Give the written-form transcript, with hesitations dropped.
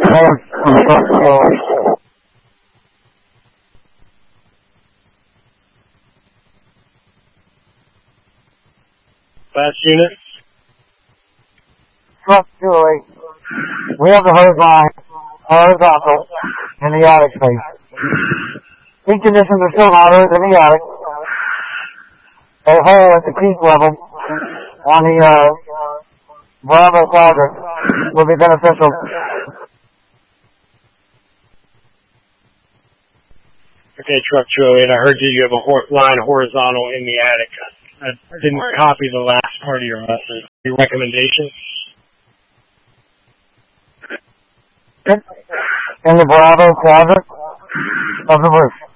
Last unit. Truck Julie. We have the horizontal in the attic space. Heat conditions are still hotter than the attic. A hole at the peak level on the Bravo quadrant will be beneficial. Okay, Truck Juliet, I heard you have a line horizontal in the attic. I didn't copy the last part of your message. Your recommendation? In the Bravo quadrant of the roof.